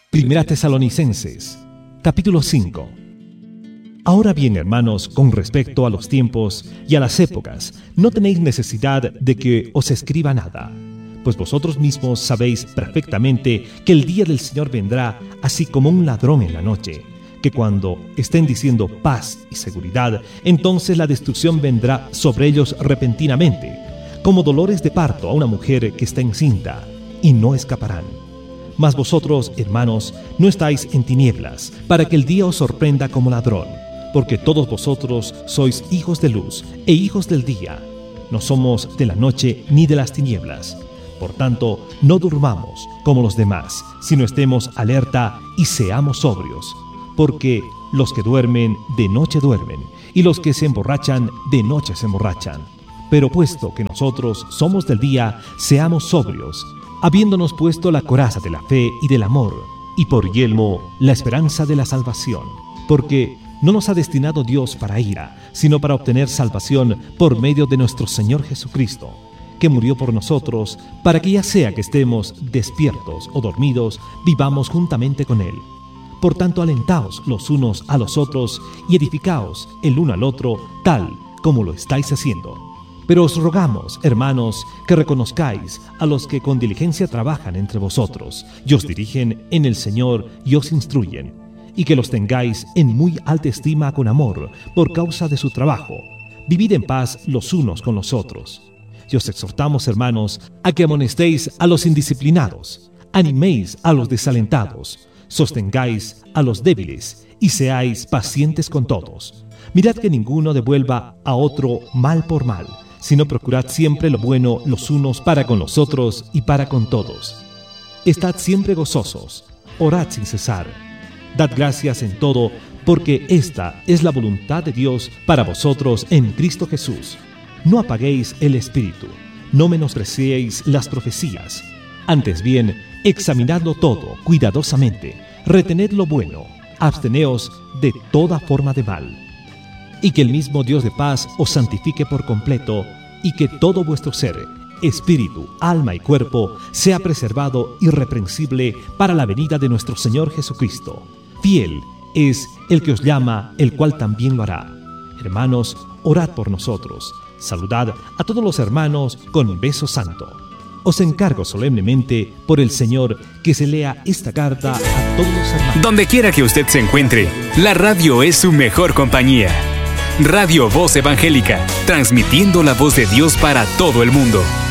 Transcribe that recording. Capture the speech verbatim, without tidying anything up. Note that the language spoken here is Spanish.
Primera Tesalonicenses, capítulo cinco. Ahora bien, hermanos, con respecto a los tiempos y a las épocas, no tenéis necesidad de que os escriba nada, pues vosotros mismos sabéis perfectamente que el día del Señor vendrá así como un ladrón en la noche, que cuando estén diciendo paz y seguridad, entonces la destrucción vendrá sobre ellos repentinamente, como dolores de parto a una mujer que está encinta, y no escaparán. Mas vosotros, hermanos, no estáis en tinieblas, para que el día os sorprenda como ladrón, porque todos vosotros sois hijos de luz e hijos del día. No somos de la noche ni de las tinieblas. Por tanto, no durmamos como los demás, sino estemos alerta y seamos sobrios. Porque los que duermen, de noche duermen, y los que se emborrachan, de noche se emborrachan. Pero puesto que nosotros somos del día, seamos sobrios, habiéndonos puesto la coraza de la fe y del amor, y por yelmo la esperanza de la salvación. Porque no nos ha destinado Dios para ira, sino para obtener salvación por medio de nuestro Señor Jesucristo, que murió por nosotros, para que ya sea que estemos despiertos o dormidos, vivamos juntamente con Él. Por tanto, alentaos los unos a los otros y edificaos el uno al otro, tal como lo estáis haciendo. Pero os rogamos, hermanos, que reconozcáis a los que con diligencia trabajan entre vosotros, y os dirigen en el Señor y os instruyen, y que los tengáis en muy alta estima con amor, por causa de su trabajo. Vivid en paz los unos con los otros. Y os exhortamos, hermanos, a que amonestéis a los indisciplinados, animéis a los desalentados, sostengáis a los débiles y seáis pacientes con todos. Mirad que ninguno devuelva a otro mal por mal, sino procurad siempre lo bueno los unos para con los otros y para con todos. Estad siempre gozosos, orad sin cesar. Dad gracias en todo, porque esta es la voluntad de Dios para vosotros en Cristo Jesús. No apaguéis el espíritu, no menospreciéis las profecías. Antes bien, examinadlo todo cuidadosamente, retened lo bueno, absteneos de toda forma de mal. Y que el mismo Dios de paz os santifique por completo, y que todo vuestro ser, espíritu, alma y cuerpo, sea preservado irreprensible para la venida de nuestro Señor Jesucristo. Fiel es el que os llama, el cual también lo hará. Hermanos, orad por nosotros. Saludad a todos los hermanos con beso santo. Os encargo solemnemente por el Señor que se lea esta carta a todos los hermanos. Donde quiera que usted se encuentre, la radio es su mejor compañía. Radio Voz Evangélica, transmitiendo la voz de Dios para todo el mundo.